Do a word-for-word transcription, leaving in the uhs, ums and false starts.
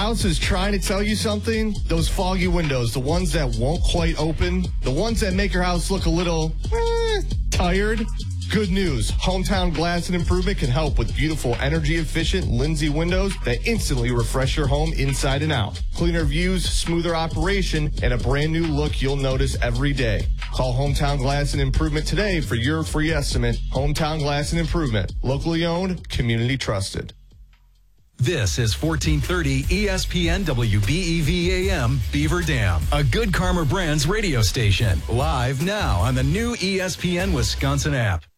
house is trying to tell you something, those foggy windows, the ones that won't quite open, the ones that make your house look a little eh, tired, good news. Hometown Glass and Improvement can help with beautiful, energy-efficient Lindsay windows that instantly refresh your home inside and out. Cleaner views, smoother operation, and a brand new look you'll notice every day. Call Hometown Glass and Improvement today for your free estimate. Hometown Glass and Improvement. Locally owned, community trusted. This is fourteen thirty E S P N W B E V A M Beaver Dam, a Good Karma Brands radio station. Live now on the new E S P N Wisconsin app.